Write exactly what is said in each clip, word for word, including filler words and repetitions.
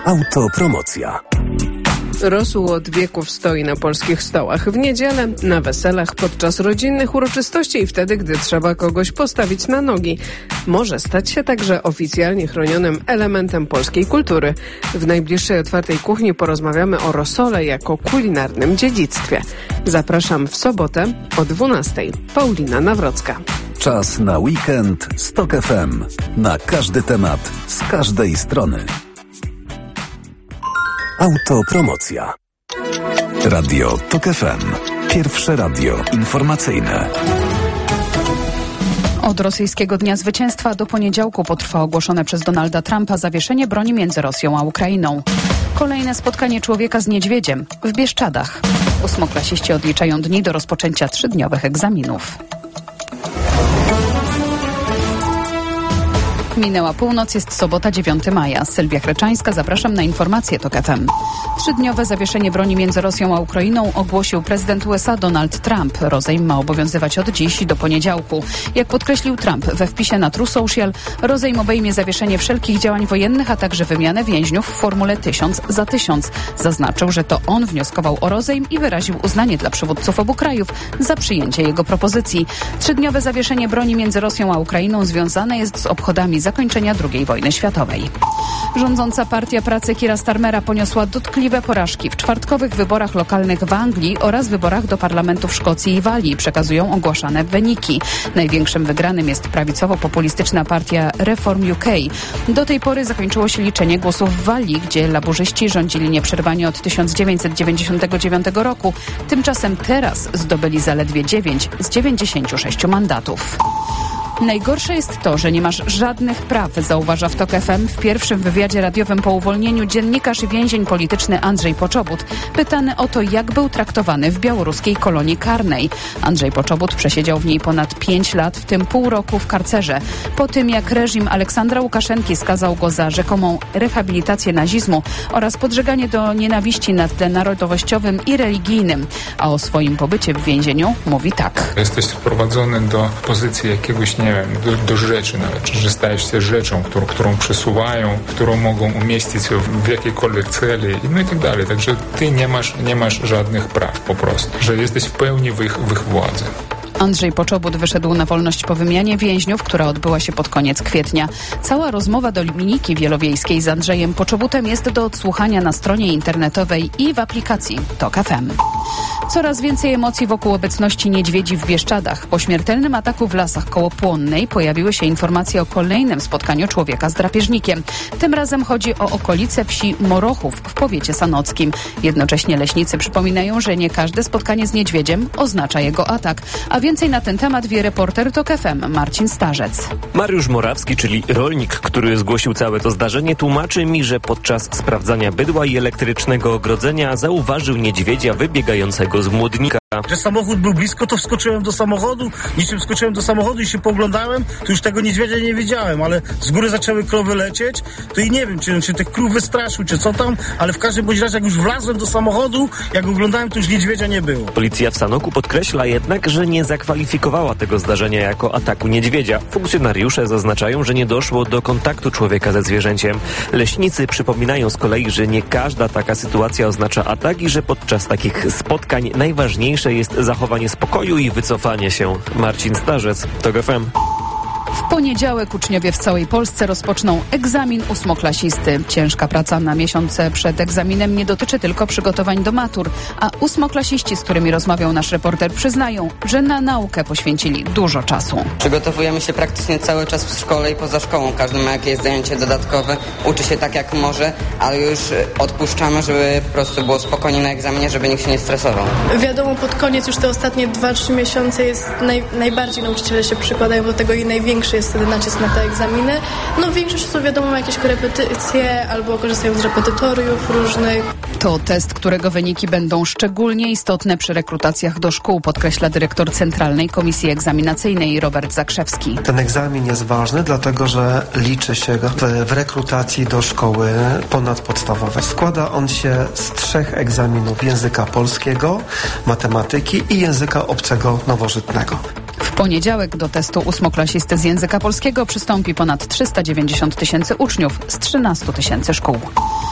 Autopromocja. Rosół od wieków stoi na polskich stołach. W niedzielę, na weselach, podczas rodzinnych uroczystości i wtedy, gdy trzeba kogoś postawić na nogi. Może stać się także oficjalnie chronionym elementem polskiej kultury. W najbliższej Otwartej Kuchni porozmawiamy o rosole jako kulinarnym dziedzictwie. Zapraszam w sobotę o dwunastej. Paulina Nawrocka. Czas na weekend z TOK F M. Na każdy temat, z każdej strony. Autopromocja. Radio TOK F M. Pierwsze radio informacyjne. Od rosyjskiego Dnia Zwycięstwa do poniedziałku potrwa ogłoszone przez Donalda Trumpa zawieszenie broni między Rosją a Ukrainą. Kolejne spotkanie człowieka z niedźwiedziem w Bieszczadach. Ósmoklasiści odliczają dni do rozpoczęcia trzydniowych egzaminów. Minęła północ, jest sobota dziewiątego maja. Sylwia Chreczańska, zapraszam na informacje TOK F M. Trzydniowe zawieszenie broni między Rosją a Ukrainą ogłosił prezydent U S A Donald Trump. Rozejm ma obowiązywać od dziś do poniedziałku. Jak podkreślił Trump we wpisie na True Social, rozejm obejmie zawieszenie wszelkich działań wojennych, a także wymianę więźniów w formule tysiąc za tysiąc. Zaznaczył, że to on wnioskował o rozejm i wyraził uznanie dla przywódców obu krajów za przyjęcie jego propozycji. Trzydniowe zawieszenie broni między Rosją a Ukrainą związane jest z obchodami zakończenia drugiej wojny światowej. Rządząca Partia Pracy Keira Starmera poniosła dotkliwe porażki w czwartkowych wyborach lokalnych w Anglii oraz wyborach do parlamentów Szkocji i Walii, przekazują ogłaszane wyniki. Największym wygranym jest prawicowo-populistyczna partia Reform U K. Do tej pory zakończyło się liczenie głosów w Walii, gdzie laburzyści rządzili nieprzerwanie od tysiąc dziewięćset dziewięćdziesiątego dziewiątego roku. Tymczasem teraz zdobyli zaledwie dziewięć z dziewięćdziesięciu sześciu mandatów. Najgorsze jest to, że nie masz żadnych praw, zauważa w TOK F M w pierwszym wywiadzie radiowym po uwolnieniu dziennikarz i więzień polityczny Andrzej Poczobut, pytany o to, jak był traktowany w białoruskiej kolonii karnej. Andrzej Poczobut przesiedział w niej ponad pięć lat, w tym pół roku w karcerze. Po tym, jak reżim Aleksandra Łukaszenki skazał go za rzekomą rehabilitację nazizmu oraz podżeganie do nienawiści na tle narodowościowym i religijnym. A o swoim pobycie w więzieniu mówi tak. Jesteś sprowadzony do pozycji jakiegoś, nie wiem, do, do rzeczy nawet, że stajesz się rzeczą, którą, którą przesuwają, którą mogą umieścić w, w jakiejkolwiek celi, no i tak dalej. Także ty nie masz, nie masz żadnych praw po prostu, że jesteś w pełni w ich, w ich władzy. Andrzej Poczobut wyszedł na wolność po wymianie więźniów, która odbyła się pod koniec kwietnia. Cała rozmowa Dominiki Wielowiejskiej z Andrzejem Poczobutem jest do odsłuchania na stronie internetowej i w aplikacji TOK F M. Coraz więcej emocji wokół obecności niedźwiedzi w Bieszczadach. Po śmiertelnym ataku w lasach koło Płonnej pojawiły się informacje o kolejnym spotkaniu człowieka z drapieżnikiem. Tym razem chodzi o okolice wsi Morochów w powiecie sanockim. Jednocześnie leśnicy przypominają, że nie każde spotkanie z niedźwiedziem oznacza jego atak. A więcej na ten temat wie reporter TOK F M Marcin Starzec. Mariusz Morawski, czyli rolnik, który zgłosił całe to zdarzenie, tłumaczy mi, że podczas sprawdzania bydła i elektrycznego ogrodzenia zauważył niedźwiedzia wybiegającego z młodnika. Że samochód był blisko, to wskoczyłem do samochodu, niczym wskoczyłem do samochodu i się poglądałem, to już tego niedźwiedzia nie wiedziałem, ale z góry zaczęły krowy lecieć, to i nie wiem, czy, czy tych krów wystraszył, czy co tam, ale w każdym bądź razie jak już wlazłem do samochodu, jak oglądałem, to już niedźwiedzia nie było. Policja w Sanoku podkreśla jednak, że nie zakwalifikowała tego zdarzenia jako ataku niedźwiedzia. Funkcjonariusze zaznaczają, że nie doszło do kontaktu człowieka ze zwierzęciem. Leśnicy przypominają z kolei, że nie każda taka sytuacja oznacza atak i że podczas takich spotkań najważniejsze jest zachowanie spokoju i wycofanie się. Marcin Starzec, TOK F M. W poniedziałek uczniowie w całej Polsce rozpoczną egzamin ósmoklasisty. Ciężka praca na miesiące przed egzaminem nie dotyczy tylko przygotowań do matur, a ósmoklasiści, z którymi rozmawiał nasz reporter, przyznają, że na naukę poświęcili dużo czasu. Przygotowujemy się praktycznie cały czas w szkole i poza szkołą. Każdy ma jakieś zajęcie dodatkowe, uczy się tak jak może, ale już odpuszczamy, żeby po prostu było spokojnie na egzaminie, żeby nikt się nie stresował. Wiadomo, pod koniec już te ostatnie dwa trzy miesiące jest naj, najbardziej nauczyciele się przykładają do tego i największy jest wtedy nacisk na te egzaminy. No większość to wiadomo ma jakieś korepetycje albo korzystają z repetytoriów różnych. To test, którego wyniki będą szczególnie istotne przy rekrutacjach do szkół, podkreśla dyrektor Centralnej Komisji Egzaminacyjnej Robert Zakrzewski. Ten egzamin jest ważny, dlatego że liczy się w, w rekrutacji do szkoły ponadpodstawowej. Składa on się z trzech egzaminów: języka polskiego, matematyki i języka obcego nowożytnego. W poniedziałek do testu ósmoklasisty z języka polskiego przystąpi ponad trzysta dziewięćdziesiąt tysięcy uczniów z trzynastu tysięcy szkół.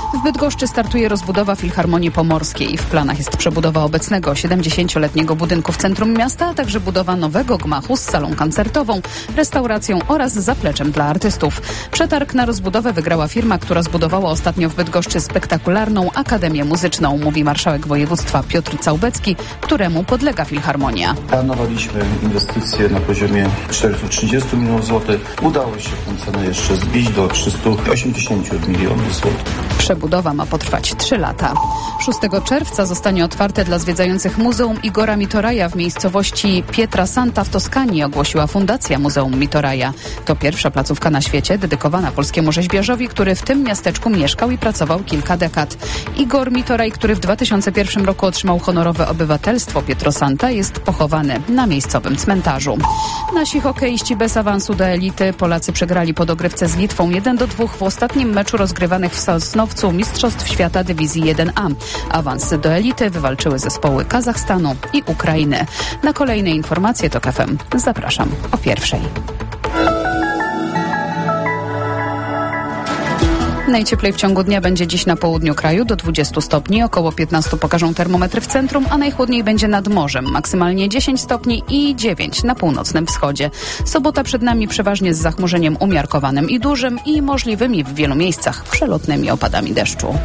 W Bydgoszczy startuje rozbudowa Filharmonii Pomorskiej. W planach jest przebudowa obecnego siedemdziesięcioletniego budynku w centrum miasta, a także budowa nowego gmachu z salą koncertową, restauracją oraz zapleczem dla artystów. Przetarg na rozbudowę wygrała firma, która zbudowała ostatnio w Bydgoszczy spektakularną Akademię Muzyczną, mówi marszałek województwa Piotr Całbecki, któremu podlega Filharmonia. Planowaliśmy inwestycje na poziomie czterysta trzydzieści milionów złotych. Udało się tę cenę jeszcze zbić do trzysta osiemdziesiąt milionów złotych. Przebudowa ma potrwać trzy lata. szóstego czerwca zostanie otwarte dla zwiedzających Muzeum Igora Mitoraja w miejscowości Pietrasanta w Toskanii, ogłosiła Fundacja Muzeum Mitoraja. To pierwsza placówka na świecie dedykowana polskiemu rzeźbiarzowi, który w tym miasteczku mieszkał i pracował kilka dekad. Igor Mitoraj, który w dwa tysiące pierwszym roku otrzymał honorowe obywatelstwo Pietrasanta, jest pochowany na miejscowym cmentarzu. Nasi hokeiści bez awansu do elity. Polacy przegrali po dogrywce z Litwą jeden do dwóch w ostatnim meczu rozgrywanych w Sosnowcu Mistrzostw Świata Dywizji jeden A. Awans do elity wywalczyły zespoły Kazachstanu i Ukrainy. Na kolejne informacje TOK F M zapraszam o pierwszej. Najcieplej w ciągu dnia będzie dziś na południu kraju do dwudziestu stopni, około piętnastu pokażą termometry w centrum, a najchłodniej będzie nad morzem, maksymalnie dziesięć stopni i dziewięć na północnym wschodzie. Sobota przed nami przeważnie z zachmurzeniem umiarkowanym i dużym i możliwymi w wielu miejscach przelotnymi opadami deszczu.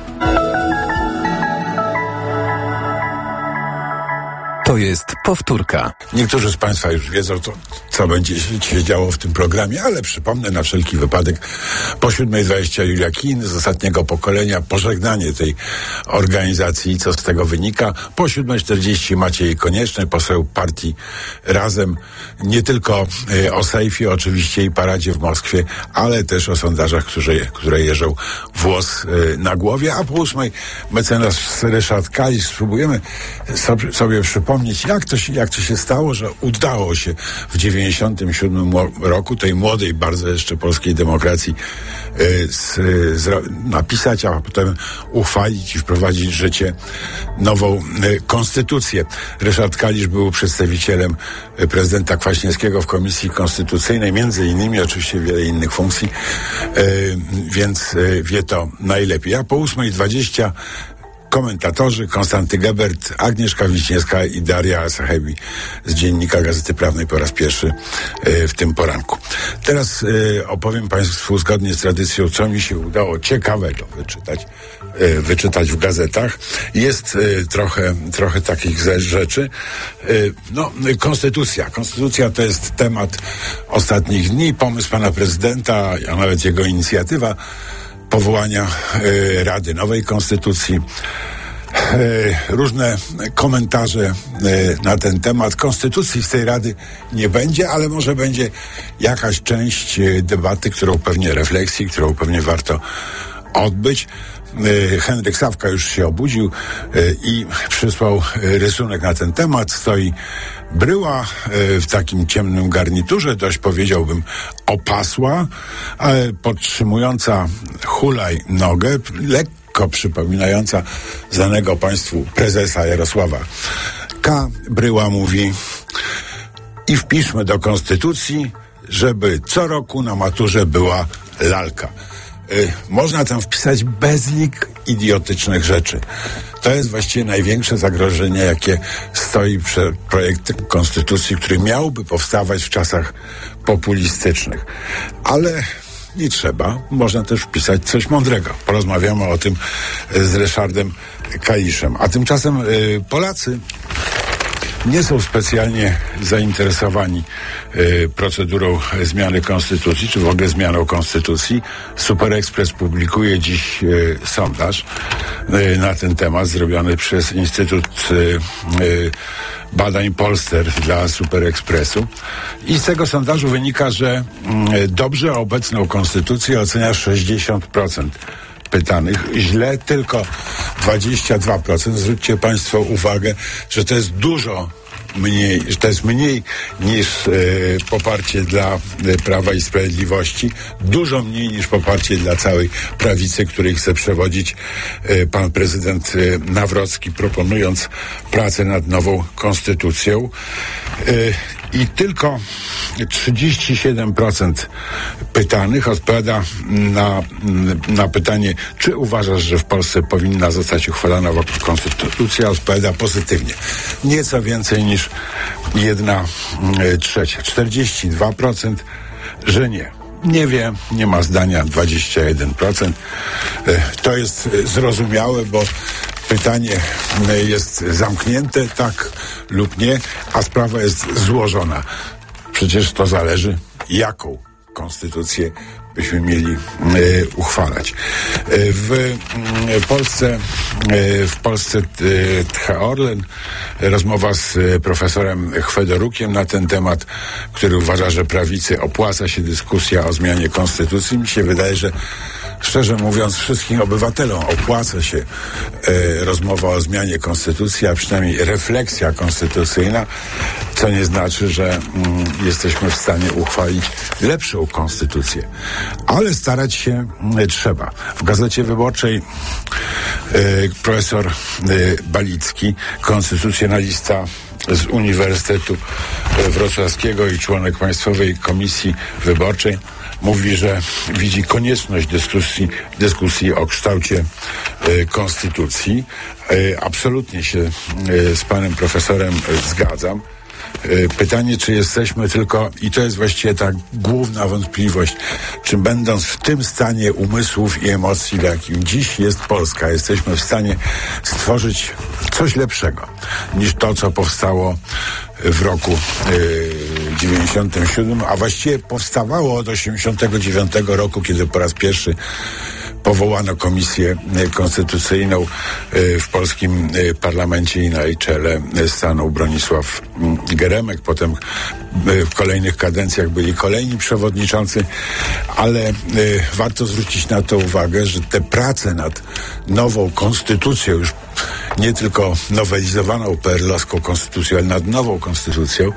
To jest powtórka. Niektórzy z Państwa już wiedzą, to, co będzie się działo w tym programie, ale przypomnę na wszelki wypadek. Po siódmej dwadzieścia Julia Kin z ostatniego pokolenia, pożegnanie tej organizacji, co z tego wynika. Po siódmej czterdzieści Maciej Konieczny, poseł partii Razem, nie tylko y, o sejfie oczywiście i paradzie w Moskwie, ale też o sondażach, które, które jeżą włos y, na głowie. A po ósmej mecenas Ryszard Kalisz. Spróbujemy sobie, sobie przypomnieć, Jak to, się, jak to się stało, że udało się w dziewięćdziesiątym siódmym roku tej młodej bardzo jeszcze polskiej demokracji y, z, z, napisać, a potem uchwalić i wprowadzić w życie nową y, konstytucję. Ryszard Kalisz był przedstawicielem y, prezydenta Kwaśniewskiego w Komisji Konstytucyjnej, między innymi oczywiście wiele innych funkcji, y, więc y, wie to najlepiej. A po ósmej dwadzieścia komentatorzy Konstanty Gebert, Agnieszka Wiśniewska i Daria Sachebi z Dziennika Gazety Prawnej po raz pierwszy y, w tym poranku. Teraz y, opowiem Państwu zgodnie z tradycją, co mi się udało ciekawego wyczytać, y, wyczytać w gazetach. Jest y, trochę, trochę takich rzeczy. Y, no, y, konstytucja. Konstytucja to jest temat ostatnich dni, pomysł pana prezydenta, a nawet jego inicjatywa powołania y, Rady Nowej Konstytucji. Y, różne komentarze y, na ten temat. Konstytucji z tej Rady nie będzie, ale może będzie jakaś część y, debaty, którą pewnie refleksji, którą pewnie warto odbyć. Y, Henryk Sawka już się obudził y, i przysłał y, rysunek na ten temat. Stoi bryła y, w takim ciemnym garniturze, dość powiedziałbym opasła, ale podtrzymująca hulaj nogę, lekko przypominająca znanego Państwu prezesa Jarosława K. Bryła mówi: i wpiszmy do konstytucji, żeby co roku na maturze była lalka. Y, można tam wpisać bezlik idiotycznych rzeczy. To jest właściwie największe zagrożenie, jakie stoi przed projektem konstytucji, który miałby powstawać w czasach populistycznych. Ale nie trzeba. Można też wpisać coś mądrego. Porozmawiamy o tym z Ryszardem Kaliszem. A tymczasem y, Polacy nie są specjalnie zainteresowani y, procedurą zmiany konstytucji, czy w ogóle zmianą konstytucji. Super Express publikuje dziś y, sondaż y, na ten temat, zrobiony przez Instytut y, y, Badań Polster dla Super Expressu. I z tego sondażu wynika, że y, dobrze obecną konstytucję ocenia sześćdziesiąt procent pytanych, źle tylko dwadzieścia dwa procent. Zwróćcie Państwo uwagę, że to jest dużo mniej, że to jest mniej niż e, poparcie dla e, Prawa i Sprawiedliwości, dużo mniej niż poparcie dla całej prawicy, której chce przewodzić e, pan prezydent e, Nawrocki, proponując pracę nad nową konstytucją. E, i tylko trzydzieści siedem procent pytanych odpowiada na, na pytanie, czy uważasz, że w Polsce powinna zostać uchwalona konstytucja, odpowiada pozytywnie. Nieco więcej niż jedna trzecia. czterdzieści dwa procent, że nie. Nie wie, nie ma zdania, dwadzieścia jeden procent. To jest zrozumiałe, bo pytanie jest zamknięte, tak lub nie, a sprawa jest złożona. Przecież to zależy, jaką konstytucję byśmy mieli e, uchwalać. E, w e, Polsce e, w Polsce e, tcha Orlen. Rozmowa z e, profesorem Chwedorukiem na ten temat, który uważa, że prawicy opłaca się dyskusja o zmianie konstytucji. Mi się wydaje, że szczerze mówiąc, wszystkim obywatelom opłaca się e, rozmowa o zmianie konstytucji, a przynajmniej refleksja konstytucyjna, co nie znaczy, że mm, jesteśmy w stanie uchwalić lepszą konstytucję. Ale starać się e, trzeba. W Gazecie Wyborczej e, profesor e, Balicki, konstytucjonalista z Uniwersytetu Wrocławskiego i członek Państwowej Komisji Wyborczej, mówi, że widzi konieczność dyskusji, dyskusji o kształcie e, konstytucji. E, absolutnie się e, z panem profesorem e, zgadzam. E, pytanie, czy jesteśmy tylko, i to jest właściwie ta główna wątpliwość, czy będąc w tym stanie umysłów i emocji, w jakim dziś jest Polska, jesteśmy w stanie stworzyć coś lepszego niż to, co powstało w roku e, dziewięćdziesiątym siódmym, a właściwie powstawało od osiemdziesiątego dziewiątego roku, kiedy po raz pierwszy powołano komisję konstytucyjną w polskim parlamencie i na jej czele stanął Bronisław Geremek. Potem w kolejnych kadencjach byli kolejni przewodniczący, ale warto zwrócić na to uwagę, że te prace nad nową konstytucją, już nie tylko nowelizowaną P R L-owską konstytucją, ale nad nową konstytucją,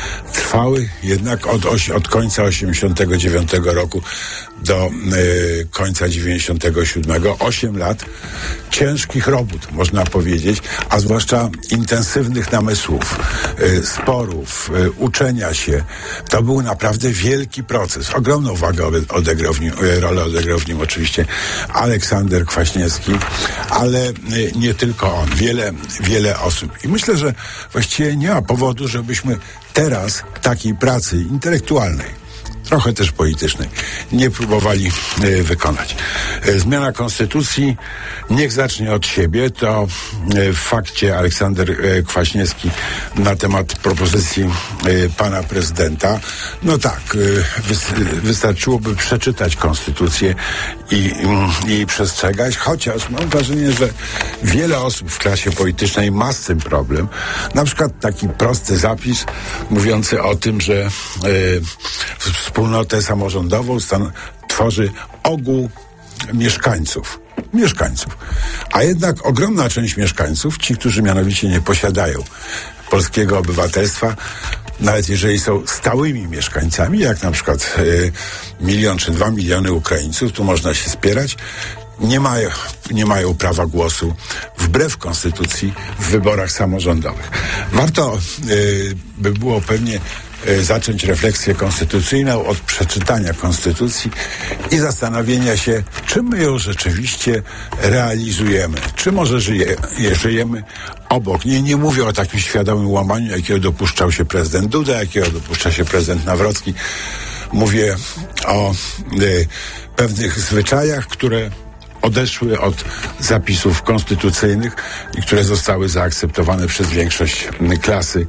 trwały jednak od, osi, od końca osiemdziesiątego dziewiątego roku do y, końca dziewięćdziesiątego siódmego. Osiem lat ciężkich robót, można powiedzieć, a zwłaszcza intensywnych namysłów, y, sporów, y, uczenia się. To był naprawdę wielki proces. Ogromną wagę odegrał w nim, rolę odegrał w nim oczywiście Aleksander Kwaśniewski, ale y, nie tylko on. Wiele, wiele osób. I myślę, że właściwie nie ma powodu, żebyśmy teraz takiej pracy intelektualnej, trochę też politycznej, nie próbowali y, wykonać. Y, zmiana konstytucji niech zacznie od siebie. To y, w fakcie Aleksander y, Kwaśniewski na temat propozycji y, pana prezydenta. No tak, y, wys- wystarczyłoby przeczytać konstytucję i, y, i przestrzegać, chociaż mam wrażenie, że wiele osób w klasie politycznej ma z tym problem. Na przykład taki prosty zapis mówiący o tym, że y, wspólnotę samorządową stan- tworzy ogół mieszkańców. Mieszkańców. A jednak ogromna część mieszkańców, ci, którzy mianowicie nie posiadają polskiego obywatelstwa, nawet jeżeli są stałymi mieszkańcami, jak na przykład y, milion czy dwa miliony Ukraińców, tu można się spierać, nie mają, nie mają prawa głosu wbrew konstytucji w wyborach samorządowych. Warto y, by było pewnie y, zacząć refleksję konstytucyjną od przeczytania konstytucji i zastanowienia się, czy my ją rzeczywiście realizujemy, czy może żyje, żyjemy obok. Nie, nie mówię o takim świadomym łamaniu, jakiego dopuszczał się prezydent Duda, jakiego dopuszcza się prezydent Nawrocki. Mówię o y, pewnych zwyczajach, które odeszły od zapisów konstytucyjnych i które zostały zaakceptowane przez większość klasy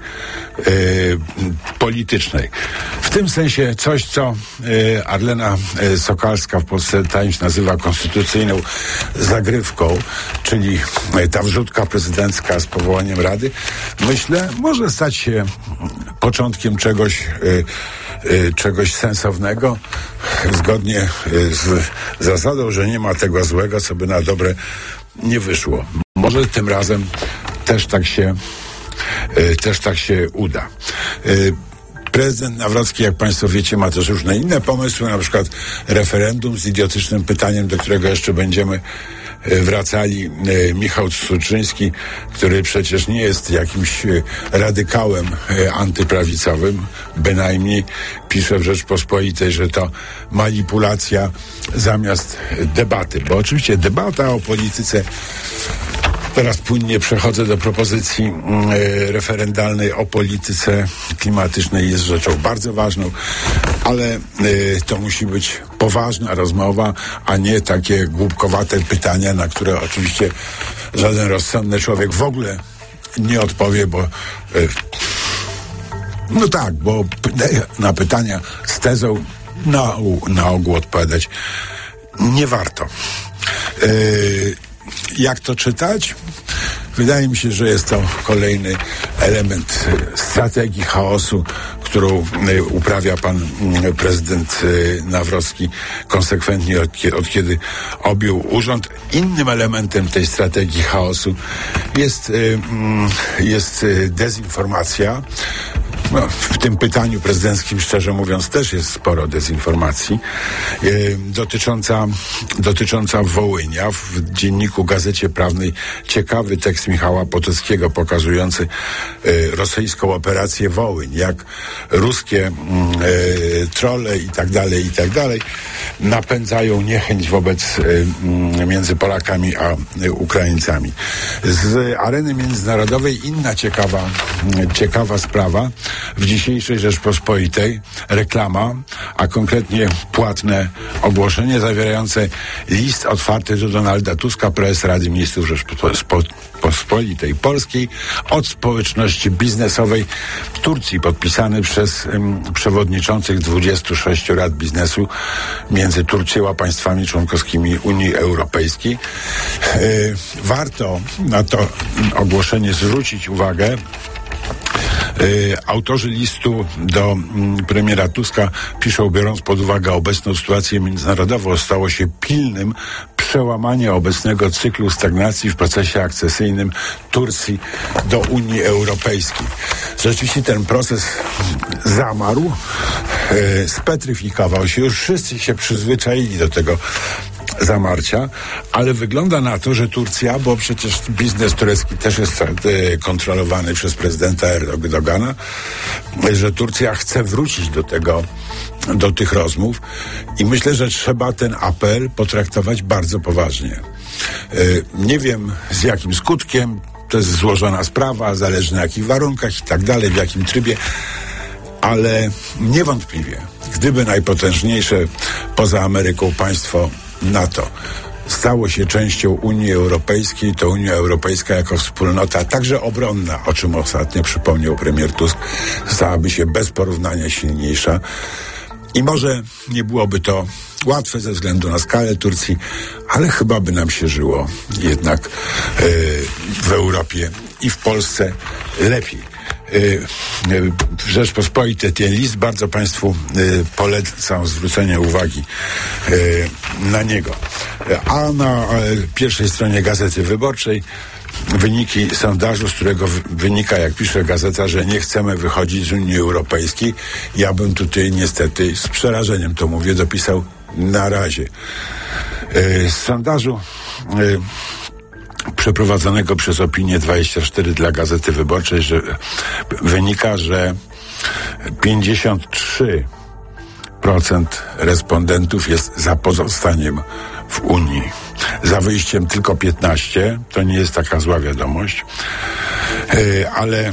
y, politycznej. W tym sensie coś, co y, Arlena y, Sokalska w Polsce Times nazywa konstytucyjną zagrywką, czyli y, ta wrzutka prezydencka z powołaniem Rady, myślę, może stać się początkiem czegoś y, y, czegoś sensownego, zgodnie y, z zasadą, że nie ma tego złego, co by na dobre nie wyszło. Może tym razem też tak się y, też tak się uda. Y, Prezydent Nawrocki, jak Państwo wiecie, ma też różne inne pomysły, na przykład referendum z idiotycznym pytaniem, do którego jeszcze będziemy wracali. Michał Struczyński, który przecież nie jest jakimś radykałem antyprawicowym, bynajmniej pisze w Rzeczpospolitej, że to manipulacja zamiast debaty, bo oczywiście debata o polityce, teraz płynnie przechodzę do propozycji y, referendalnej o polityce klimatycznej, jest rzeczą bardzo ważną, ale y, to musi być poważna rozmowa, a nie takie głupkowate pytania, na które oczywiście żaden rozsądny człowiek w ogóle nie odpowie, bo y, no tak, bo na pytania z tezą na, na ogół odpowiadać nie warto. Yy, jak to czytać? Wydaje mi się, że jest to kolejny element strategii chaosu, którą y, uprawia pan y, prezydent y, Nawrocki konsekwentnie od, od kiedy objął urząd. Innym elementem tej strategii chaosu jest, y, y, jest y, dezinformacja. No, w tym pytaniu prezydenckim, szczerze mówiąc, też jest sporo dezinformacji yy, dotycząca, dotycząca Wołynia. W dzienniku Gazecie Prawnej ciekawy tekst Michała Potockiego pokazujący yy, rosyjską operację Wołyń, jak ruskie yy, trolle i tak dalej, i tak dalej napędzają niechęć wobec yy, między Polakami a yy, Ukraińcami. Z areny międzynarodowej inna ciekawa, yy, ciekawa sprawa. W dzisiejszej Rzeczpospolitej reklama, a konkretnie płatne ogłoszenie zawierające list otwarty do Donalda Tuska, prezesa Rady Ministrów Rzeczpospolitej Polskiej, od społeczności biznesowej w Turcji, podpisany przez um, przewodniczących dwudziestu sześciu rad biznesu między Turcją a państwami członkowskimi Unii Europejskiej. Yy, warto na to ogłoszenie zwrócić uwagę. Y, autorzy listu do mm, premiera Tuska piszą, biorąc pod uwagę obecną sytuację międzynarodową, stało się pilnym przełamanie obecnego cyklu stagnacji w procesie akcesyjnym Turcji do Unii Europejskiej. Rzeczywiście ten proces zamarł, y, spetryfikował się, już wszyscy się przyzwyczaili do tego zamarcia, ale wygląda na to, że Turcja, bo przecież biznes turecki też jest e, kontrolowany przez prezydenta Erdogana, że Turcja chce wrócić do tego, do tych rozmów i myślę, że trzeba ten apel potraktować bardzo poważnie. E, nie wiem z jakim skutkiem, to jest złożona sprawa, zależy na jakich warunkach i tak dalej, w jakim trybie, ale niewątpliwie, gdyby najpotężniejsze poza Ameryką państwo NATO stało się częścią Unii Europejskiej, to Unia Europejska jako wspólnota, także obronna, o czym ostatnio przypomniał premier Tusk, stałaby się bez porównania silniejsza. I może nie byłoby to łatwe ze względu na skalę Turcji, ale chyba by nam się żyło jednak yy, w Europie i w Polsce lepiej. W Rzeczpospolitej ten list, bardzo Państwu y, polecam zwrócenie uwagi y, na niego. A na y, pierwszej stronie Gazety Wyborczej wyniki sondażu, z którego w, wynika, jak pisze gazeta, że nie chcemy wychodzić z Unii Europejskiej. Ja bym tutaj niestety z przerażeniem to mówię, dopisał na razie. Y, z sondażu y, przeprowadzonego przez Opinię dwadzieścia cztery dla Gazety Wyborczej, że wynika, że pięćdziesiąt trzy procent respondentów jest za pozostaniem w Unii. Za wyjściem tylko piętnaście procent. To nie jest taka zła wiadomość. Yy, ale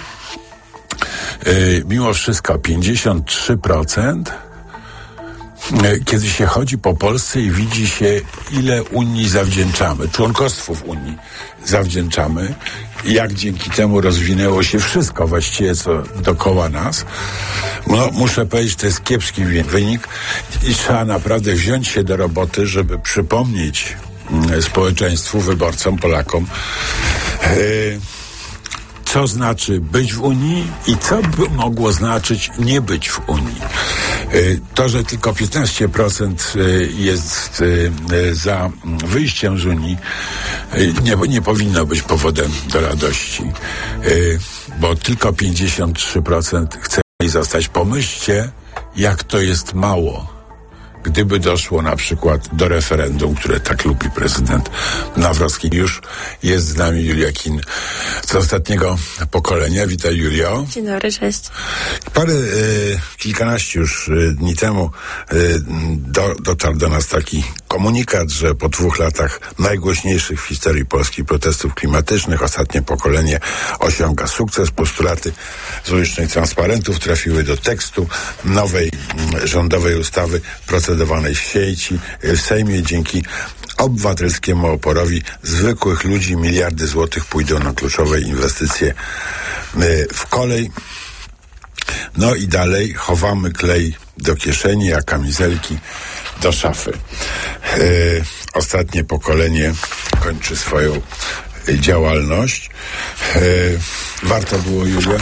yy, mimo wszystko pięćdziesiąt trzy procent, kiedy się chodzi po Polsce i widzi się, ile Unii zawdzięczamy, członkostwu w Unii zawdzięczamy, jak dzięki temu rozwinęło się wszystko właściwie, co dookoła nas. No, muszę powiedzieć, to jest kiepski wynik i trzeba naprawdę wziąć się do roboty, żeby przypomnieć mm, społeczeństwu, wyborcom, Polakom, yy, co znaczy być w Unii i co by mogło znaczyć nie być w Unii. To, że tylko piętnaście procent jest za wyjściem z Unii, nie, nie powinno być powodem do radości, bo tylko pięćdziesiąt trzy procent chce zostać. Pomyślcie, jak to jest mało. gdyby doszło na przykład do referendum, które tak lubi prezydent Nawrocki. Już jest z nami Julia Kin z ostatniego pokolenia. Witaj, Julio. Dzień dobry, cześć. Parę, y, kilkanaście już y, dni temu y, do, dotarł do nas taki komunikat, że po dwóch latach najgłośniejszych w historii Polski protestów klimatycznych ostatnie pokolenie osiąga sukces. Postulaty z ulicznych transparentów trafiły do tekstu nowej y, rządowej ustawy procedowanej w sieci, y, w Sejmie. Dzięki obywatelskiemu oporowi zwykłych ludzi miliardy złotych pójdą na kluczowe inwestycje y, w kolej. No i dalej chowamy klej do kieszeni, a kamizelki do szafy. Yy, ostatnie pokolenie kończy swoją yy, działalność. Yy, warto było, Julia?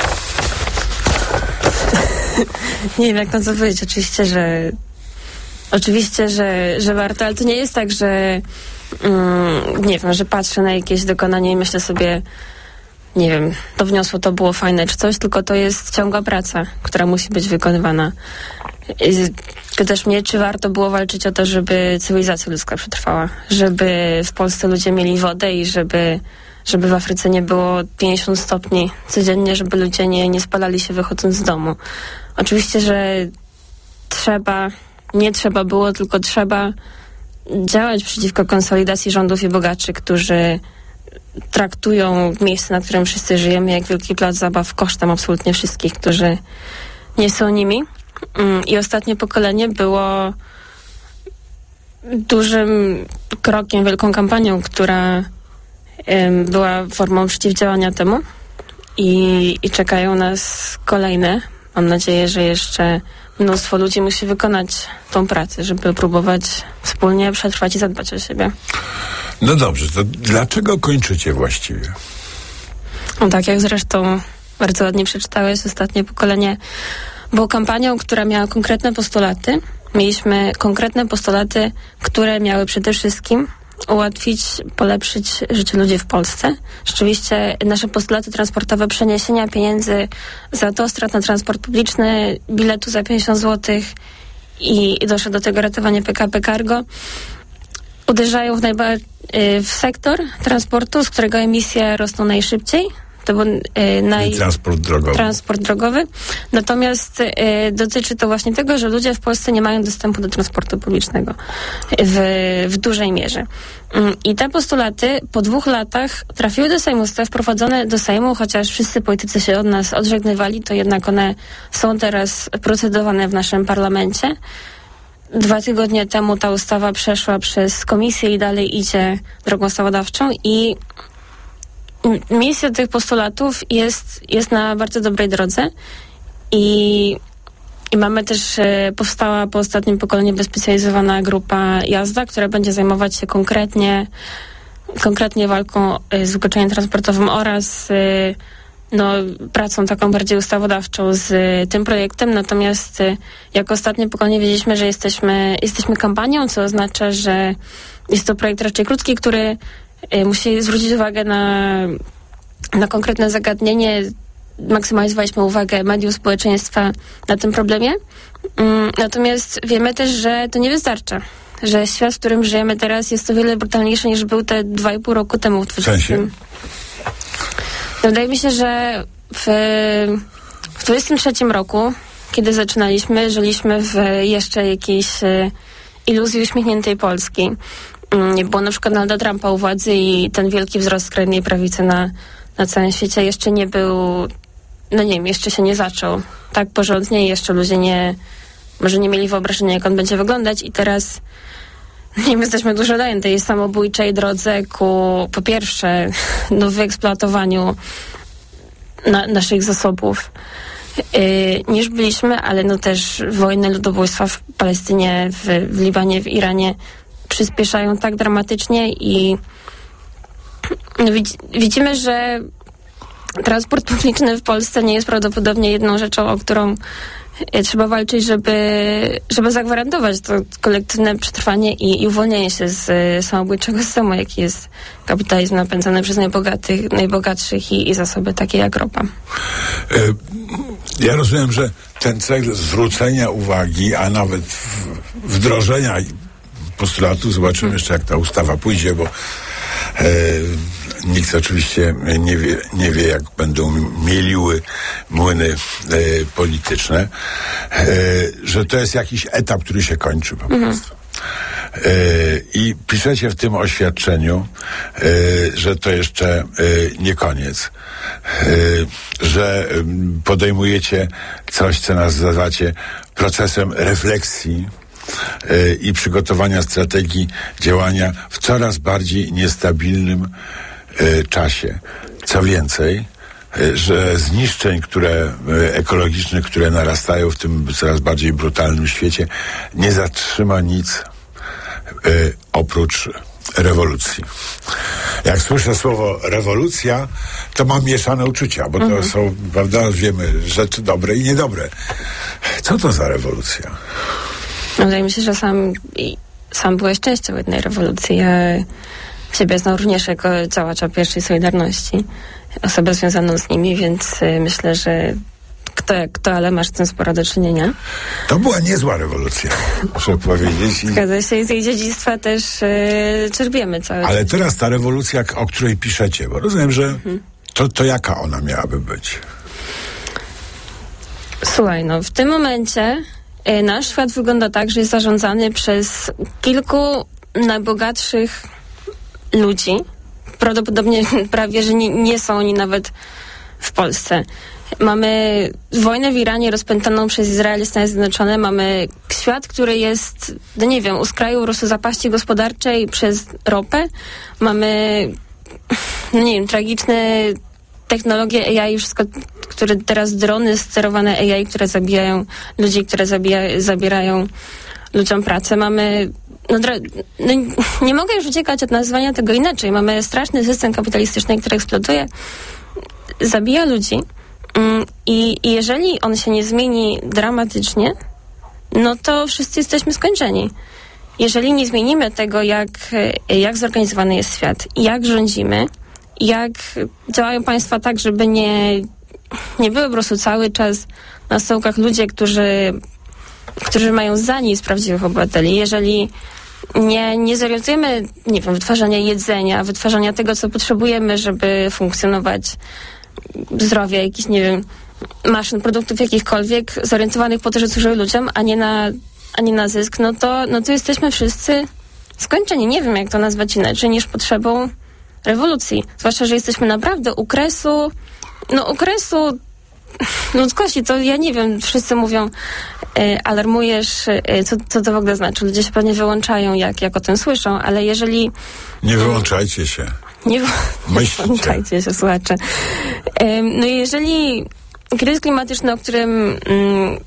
Nie wiem, jak na to powiedzieć. Oczywiście, że oczywiście, że, że warto, ale to nie jest tak, że mm, nie wiem, że patrzę na jakieś dokonanie i myślę sobie, nie wiem, to wniosło, to było fajne czy coś, tylko to jest ciągła praca, która musi być wykonywana. Pytasz mnie, czy warto było walczyć o to, żeby cywilizacja ludzka przetrwała, żeby w Polsce ludzie mieli wodę i żeby, żeby w Afryce nie było pięćdziesiąt stopni codziennie, żeby ludzie nie, nie spalali się wychodząc z domu. Oczywiście, że trzeba, nie trzeba było, tylko trzeba działać przeciwko konsolidacji rządów i bogaczy, którzy traktują miejsce, na którym wszyscy żyjemy, jak wielki plac zabaw kosztem absolutnie wszystkich, którzy nie są nimi. I ostatnie pokolenie było dużym krokiem, wielką kampanią, która um, była formą przeciwdziałania temu i, i czekają nas kolejne. Mam nadzieję, że jeszcze mnóstwo ludzi musi wykonać tą pracę, żeby próbować wspólnie przetrwać i zadbać o siebie. No dobrze, to dlaczego kończycie właściwie? No tak jak zresztą bardzo ładnie przeczytałeś, ostatnie pokolenie było kampanią, która miała konkretne postulaty. Mieliśmy konkretne postulaty, które miały przede wszystkim ułatwić, polepszyć życie ludzi w Polsce. Rzeczywiście nasze postulaty transportowe, przeniesienia pieniędzy z autostrad na transport publiczny, biletu za pięćdziesiąt złotych i, i doszło do tego ratowanie P K P Cargo, uderzają w, najba- w sektor transportu, z którego emisje rosną najszybciej. To był y, naj... transport drogowy. Transport drogowy. Natomiast y, dotyczy to właśnie tego, że ludzie w Polsce nie mają dostępu do transportu publicznego w, w dużej mierze. Y, I te postulaty po dwóch latach trafiły do Sejmu, zostały wprowadzone do Sejmu, chociaż wszyscy politycy się od nas odżegnywali, to jednak one są teraz procedowane w naszym parlamencie. Dwa tygodnie temu ta ustawa przeszła przez komisję i dalej idzie drogą ustawodawczą i misja tych postulatów jest, jest na bardzo dobrej drodze i, i mamy też, e, powstała po ostatnim pokoleniu wyspecjalizowana grupa Jazda, która będzie zajmować się konkretnie konkretnie walką e, z wykluczeniem transportowym oraz e, no, pracą taką bardziej ustawodawczą z e, tym projektem. Natomiast e, jako ostatnie pokolenie wiedzieliśmy, że jesteśmy, jesteśmy kampanią, co oznacza, że jest to projekt raczej krótki, który musi zwrócić uwagę na, na konkretne zagadnienie. Maksymalizowaliśmy uwagę mediów, społeczeństwa na tym problemie. Natomiast wiemy też, że to nie wystarcza. Że świat, w którym żyjemy teraz, jest o wiele brutalniejszy niż był te dwa i pół roku temu. W dwudziestym Wydaje mi się, że w, w dwudziestym trzecim roku, kiedy zaczynaliśmy, żyliśmy w jeszcze jakiejś iluzji uśmiechniętej Polski. Nie było na przykład Donalda Trumpa u władzy i ten wielki wzrost skrajnej prawicy na, na całym świecie jeszcze nie był, no nie wiem, jeszcze się nie zaczął tak porządnie i jeszcze ludzie nie, może nie mieli wyobrażenia, jak on będzie wyglądać i teraz nie wiem, jesteśmy dużo dalej tej samobójczej drodze ku, po pierwsze, no, wyeksploatowaniu na, naszych zasobów yy, niż byliśmy, ale no też wojny, ludobójstwa w Palestynie, w, w Libanie, w Iranie przyspieszają tak dramatycznie i widzimy, że transport publiczny w Polsce nie jest prawdopodobnie jedną rzeczą, o którą trzeba walczyć, żeby, żeby zagwarantować to kolektywne przetrwanie i, i uwolnienie się z samobójczego systemu, jaki jest kapitalizm napędzany przez najbogatych, najbogatszych i, i zasoby takie jak ropa. Ja rozumiem, że ten cel zwrócenia uwagi, a nawet wdrożenia postulatu, zobaczymy jeszcze, jak ta ustawa pójdzie, bo e, nikt oczywiście nie wie, nie wie, jak będą mieliły młyny e, polityczne, e, że to jest jakiś etap, który się kończy po prostu. Mhm. E, I piszecie w tym oświadczeniu, e, że to jeszcze e, nie koniec, e, że e, podejmujecie coś, co nazywacie procesem refleksji e, i przygotowania strategii działania w coraz bardziej niestabilnym e, czasie. Co więcej, e, że zniszczeń, które e, ekologicznych, które narastają w tym coraz bardziej brutalnym świecie, nie zatrzyma nic Y, oprócz rewolucji. Jak słyszę słowo rewolucja, to mam mieszane uczucia, bo mhm. to są, prawda, wiemy, rzeczy dobre i niedobre. Co to za rewolucja? No, wydaje mi się, że sam, sam byłeś częścią jednej rewolucji. Ja siebie znam również jako działacza pierwszej Solidarności, osobę związaną z nimi, więc y, myślę, że Kto, kto, ale masz z tym sporo do czynienia. To była niezła rewolucja, muszę powiedzieć. I... Zgadza się, i z jej dziedzictwa też yy, czerpiemy cały Ale czas. Teraz ta rewolucja, o której piszecie, bo rozumiem, że mhm. to, to jaka ona miałaby być? Słuchaj, no w tym momencie yy, nasz świat wygląda tak, że jest zarządzany przez kilku najbogatszych ludzi. Prawdopodobnie prawie, że nie, nie są oni nawet w Polsce. Mamy wojnę w Iranie rozpętaną przez Izrael i Stany Zjednoczone. Mamy świat, który jest, no nie wiem, u skraju po prostu zapaści gospodarczej przez ropę. Mamy, no nie wiem, tragiczne technologie A I, wszystko, które teraz drony sterowane A I, które zabijają ludzi, które zabija, zabierają ludziom pracę. Mamy, no, no nie mogę już uciekać od nazywania tego inaczej. Mamy straszny system kapitalistyczny, który eksploatuje, zabija ludzi. I, I jeżeli on się nie zmieni dramatycznie, no to wszyscy jesteśmy skończeni. Jeżeli nie zmienimy tego, jak, jak zorganizowany jest świat, jak rządzimy, jak działają państwa tak, żeby nie, nie były po prostu cały czas na stołkach ludzie, którzy, którzy mają za nic prawdziwych obywateli. Jeżeli nie, nie zorientujemy, nie wiem, wytwarzania jedzenia, wytwarzania tego, co potrzebujemy, żeby funkcjonować, zdrowia, jakichś, nie wiem, maszyn, produktów jakichkolwiek, zorientowanych po to, że służyły ludziom, a nie na, a nie na zysk, no to, no to jesteśmy wszyscy skończeni. Nie wiem, jak to nazwać inaczej niż potrzebą rewolucji. Zwłaszcza, że jesteśmy naprawdę u kresu, no u kresu ludzkości. To ja nie wiem, wszyscy mówią, y, alarmujesz, y, co, co to w ogóle znaczy. Ludzie się pewnie wyłączają, jak, jak o tym słyszą, ale jeżeli... Nie wyłączajcie się. Nie, nie wyłączajcie się, słuchacze. No i jeżeli kryzys klimatyczny, o którym um,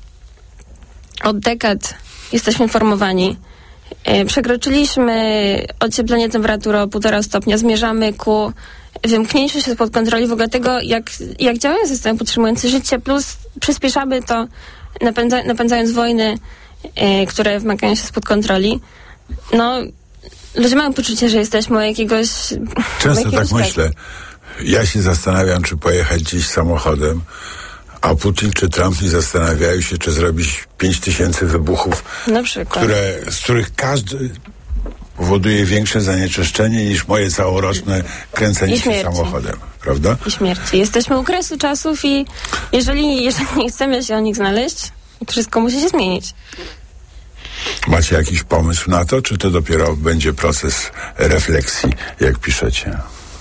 od dekad jesteśmy informowani, um, przekroczyliśmy ocieplenie temperatury o półtora stopnia, zmierzamy ku wymknięciu się spod kontroli w ogóle tego, jak, jak działają systemy podtrzymujące życie, plus przyspieszamy to, napędza, napędzając wojny, um, które wymagają się spod kontroli. No, ludzie mają poczucie, że jesteśmy o jakiegoś... Często jakiegoś tak myślę. Ja się zastanawiam, czy pojechać gdzieś samochodem, a Putin czy Trump nie zastanawiają się, czy zrobić pięć tysięcy wybuchów, na przykład, które, z których każdy powoduje większe zanieczyszczenie niż moje całoroczne kręcenie się samochodem, prawda? I śmierci. Jesteśmy u kresu czasów i jeżeli, jeżeli nie chcemy się o nich znaleźć, to wszystko musi się zmienić. Macie jakiś pomysł na to, czy to dopiero będzie proces refleksji, jak piszecie?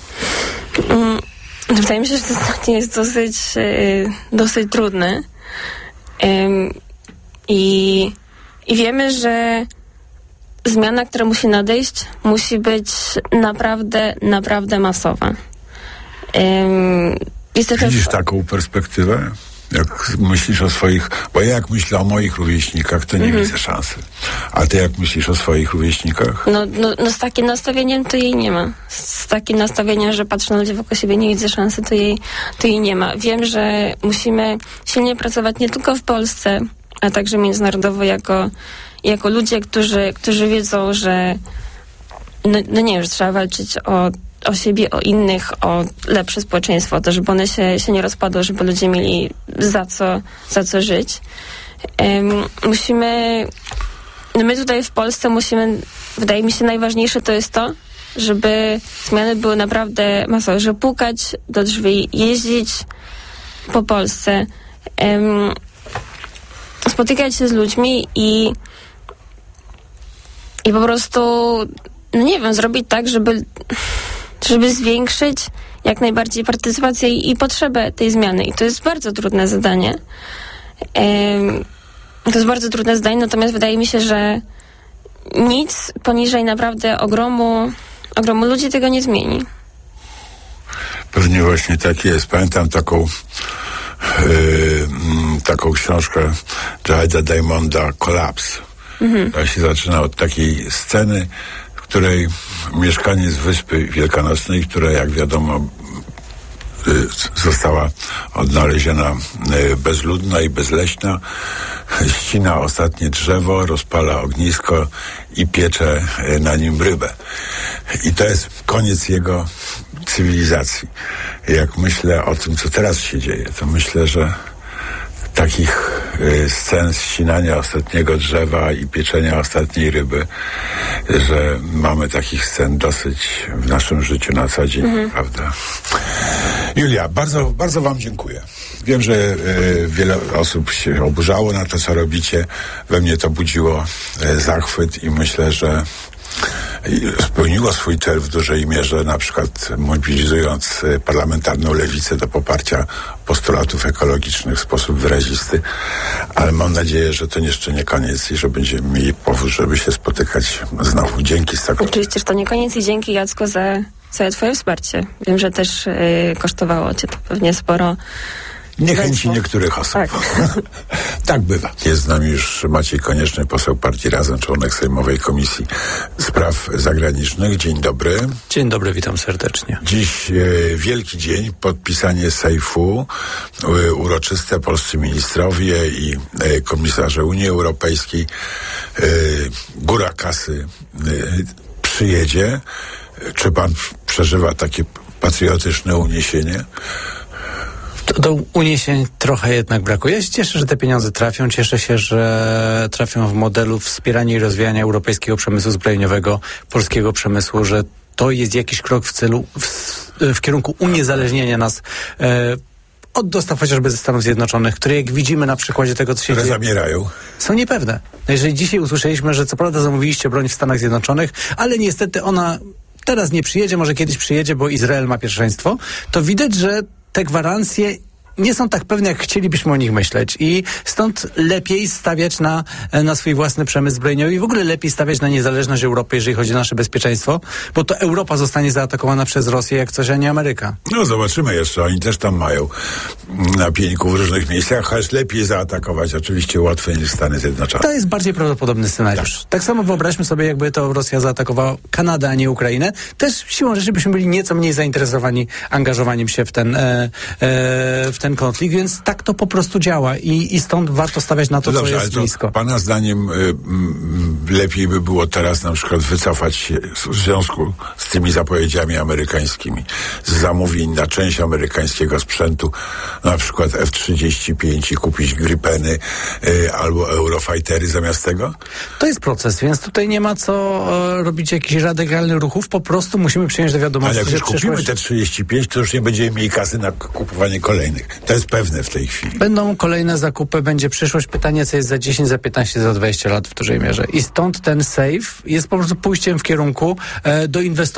Mm, wydaje mi się, że to ostatnie jest dosyć, yy, dosyć trudne. Yy, i, I wiemy, że zmiana, która musi nadejść, musi być naprawdę, naprawdę masowa. Yy, Widzisz w... taką perspektywę? Jak myślisz o swoich, bo ja jak myślę o moich rówieśnikach, to nie mhm. widzę szansy. A ty jak myślisz o swoich rówieśnikach? No, no, no z takim nastawieniem to jej nie ma. Z takim nastawieniem, że patrzę na ludzi wokół siebie, nie widzę szansy, to jej, to jej nie ma. Wiem, że musimy silnie pracować nie tylko w Polsce, a także międzynarodowo jako, jako ludzie, którzy, którzy wiedzą, że no, no nie wiem, że trzeba walczyć o o siebie, o innych, o lepsze społeczeństwo, o to, żeby one się, się nie rozpadły, żeby ludzie mieli za co, za co żyć. Um, musimy, no my tutaj w Polsce musimy, wydaje mi się najważniejsze to jest to, żeby zmiany były naprawdę masowe, żeby pukać do drzwi, jeździć po Polsce, um, spotykać się z ludźmi i i po prostu, no nie wiem, zrobić tak, żeby, żeby zwiększyć jak najbardziej partycypację i, i potrzebę tej zmiany. I to jest bardzo trudne zadanie. Um, to jest bardzo trudne zadanie, natomiast wydaje mi się, że nic poniżej naprawdę ogromu, ogromu ludzi tego nie zmieni. Pewnie właśnie tak jest. Pamiętam taką yy, taką książkę Jareda Diamonda Collapse. Mhm. To się zaczyna od takiej sceny, w której mieszkaniec Wyspy Wielkanocnej, która jak wiadomo została odnaleziona bezludna i bezleśna, ścina ostatnie drzewo, rozpala ognisko i piecze na nim rybę. I to jest koniec jego cywilizacji. Jak myślę o tym, co teraz się dzieje, to myślę, że takich y, scen ścinania ostatniego drzewa i pieczenia ostatniej ryby, że mamy takich scen dosyć w naszym życiu na co dzień, mhm. prawda? Julia, bardzo, bardzo wam dziękuję. Wiem, że y, wiele osób się oburzało na to, co robicie. We mnie to budziło y, zachwyt i myślę, że spełniło swój cel w dużej mierze, na przykład mobilizując parlamentarną lewicę do poparcia postulatów ekologicznych w sposób wyrazisty, ale mam nadzieję, że to jeszcze nie koniec i że będziemy mieli powód, żeby się spotykać znowu. Dzięki Stokroć. Oczywiście, że to nie koniec i dzięki, Jacko, za, za twoje wsparcie. Wiem, że też yy, kosztowało cię to pewnie sporo. Niechęci niektórych osób. Tak. Tak bywa. Jest z nami już Maciej Konieczny, poseł Partii Razem, członek Sejmowej Komisji Spraw Zagranicznych. Dzień dobry. Dzień dobry, witam serdecznie. Dziś e, wielki dzień, podpisanie sejfu, e, uroczyste, polscy ministrowie i e, komisarze Unii Europejskiej. E, góra kasy e, przyjedzie. Czy pan przeżywa takie patriotyczne uniesienie? Do uniesień trochę jednak brakuje. Ja się cieszę, że te pieniądze trafią. Cieszę się, że trafią w modelu wspierania i rozwijania europejskiego przemysłu zbrojeniowego, polskiego przemysłu, że to jest jakiś krok w celu, w, w kierunku uniezależnienia nas e, od dostaw chociażby ze Stanów Zjednoczonych, które jak widzimy na przykładzie tego, co się które dzieje, zabierają. Są niepewne. No jeżeli dzisiaj usłyszeliśmy, że co prawda zamówiliście broń w Stanach Zjednoczonych, ale niestety ona teraz nie przyjedzie, może kiedyś przyjedzie, bo Izrael ma pierwszeństwo, to widać, że te gwarancje nie są tak pewne, jak chcielibyśmy o nich myśleć i stąd lepiej stawiać na, na swój własny przemysł zbrojeniowy i w ogóle lepiej stawiać na niezależność Europy, jeżeli chodzi o nasze bezpieczeństwo, bo to Europa zostanie zaatakowana przez Rosję jak coś, a nie Ameryka. No zobaczymy jeszcze, oni też tam mają na pieńku w różnych miejscach, choć lepiej zaatakować oczywiście łatwiej niż Stany Zjednoczone. To jest bardziej prawdopodobny scenariusz. Tak, tak samo wyobraźmy sobie, jakby to Rosja zaatakowała Kanadę, a nie Ukrainę. Też siłą rzeczy byśmy byli nieco mniej zainteresowani angażowaniem się w ten, e, e, w ten konflikt, więc tak to po prostu działa i, i stąd warto stawiać na to, to co dobrze, jest ale blisko. Pana zdaniem y, y, lepiej by było teraz na przykład wycofać się w związku z tymi zapowiedziami amerykańskimi z zamówień na część amerykańskiego sprzętu, na przykład F trzydzieści pięć i kupić Gripeny y, albo Eurofightery zamiast tego? To jest proces, więc tutaj nie ma co e, robić jakichś radykalnych ruchów, po prostu musimy przyjąć do wiadomości, ale jak już kupimy przyszłość... te trzydzieści pięć, to już nie będziemy mieli kasy na kupowanie kolejnych. To jest pewne w tej chwili. Będą kolejne zakupy, będzie przyszłość. Pytanie, co jest za dziesięć, za piętnaście, za dwadzieścia lat w dużej mierze. I stąd ten safe jest po prostu pójściem w kierunku e, do inwestowania